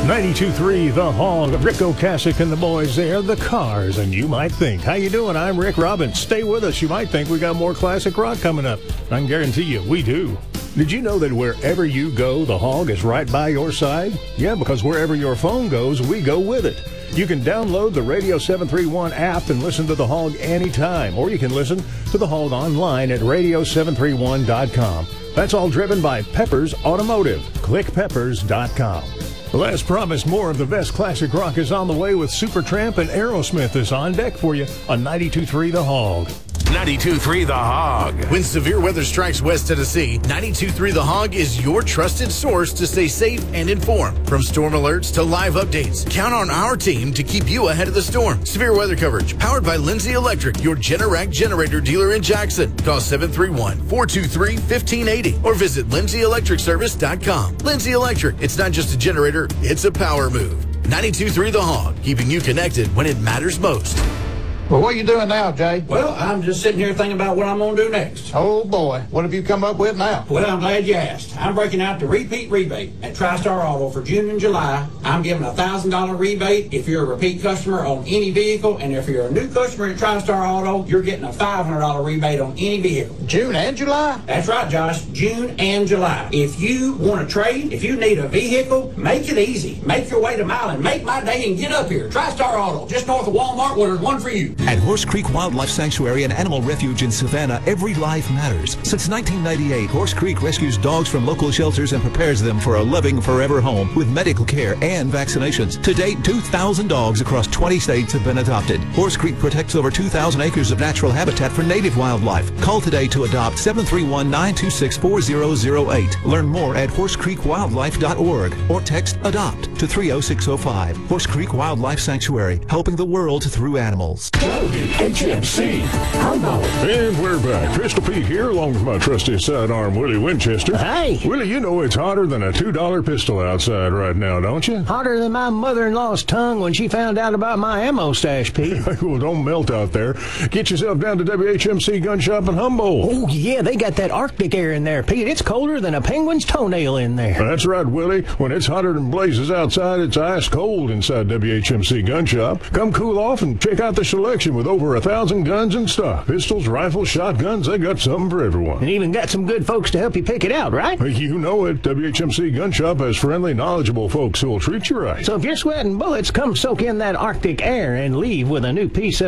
92.3 The Hog, Rick Ocasek and the boys there, the Cars, and You Might Think. How you doing? I'm Rick Robbins. Stay with us. You might think we got more classic rock coming up. I can guarantee you, we do. Did you know that wherever you go, the Hog is right by your side? Yeah, because wherever your phone goes, we go with it. You can download the Radio 731 app and listen to the Hog anytime, or you can listen to the Hog online at radio731.com. That's all driven by Peppers Automotive. ClickPeppers.com. Well, as promised, more of the best classic rock is on the way with Supertramp and Aerosmith is on deck for you on 92.3 The Hog. 92.3 The Hog. When severe weather strikes West Tennessee, 92.3 The Hog is your trusted source to stay safe and informed. From storm alerts to live updates, count on our team to keep you ahead of the storm. Severe weather coverage powered by Lindsay Electric, your Generac generator dealer in Jackson. Call 731-423-1580 or visit lindsay-electricservice.com. Lindsay Electric, it's not just a generator, it's a power move. 92.3 The Hog, keeping you connected when it matters most. Well, what are you doing now, Jay? Well, I'm just sitting here thinking about what I'm going to do next. Oh, boy. What have you come up with now? Well, I'm glad you asked. I'm breaking out the repeat rebate at TriStar Auto for June and July. I'm giving a $1,000 rebate if you're a repeat customer on any vehicle, and if you're a new customer at TriStar Auto, you're getting a $500 rebate on any vehicle. June and July? That's right, Josh. June and July. If you want to trade, if you need a vehicle, make it easy. Make your way to Milan. Make my day and get up here. TriStar Auto, just north of Walmart, where there's one for you. At Horse Creek Wildlife Sanctuary and Animal Refuge in Savannah, every life matters. Since 1998, Horse Creek rescues dogs from local shelters and prepares them for a loving forever home with medical care and vaccinations. To date, 2,000 dogs across 20 states have been adopted. Horse Creek protects over 2,000 acres of natural habitat for native wildlife. Call today to adopt 731-926-4008. Learn more at horsecreekwildlife.org or text ADOPT to 30605. Horse Creek Wildlife Sanctuary, helping the world through animals. HMC Humboldt. And we're back. Pistol Pete here, along with my trusty sidearm, Willie Winchester. Hey. Willie, you know it's hotter than a $2 pistol outside right now, don't you? Hotter than my mother-in-law's tongue when she found out about my ammo stash, Pete. Well, don't melt out there. Get yourself down to WHMC Gun Shop in Humboldt. Oh, yeah, they got that Arctic air in there, Pete. It's colder than a penguin's toenail in there. That's right, Willie. When it's hotter than blazes outside, it's ice cold inside WHMC Gun Shop. Come cool off and check out the selection with over 1,000 guns in stock. Pistols, rifles, shotguns, they got something for everyone. And even got some good folks to help you pick it out, right? You know it. WHMC Gun Shop has friendly, knowledgeable folks who will treat you right. So if you're sweating bullets, come soak in that Arctic air and leave with a new piece of